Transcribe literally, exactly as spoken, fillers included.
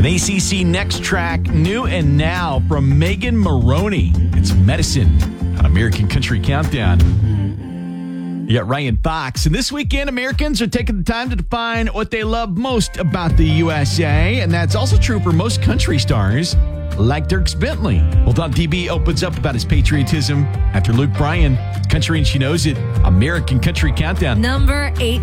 An A C C Next Track, new and now from Megan Maroney. It's Medicine on American Country Countdown. You got Ryan Fox. And this weekend, Americans are taking the time to define what they love most about the U S A. And that's also true for most country stars, like Dierks Bentley. Well, Don D B opens up about his patriotism after Luke Bryan. Country and She Knows It. American Country Countdown. Number eight.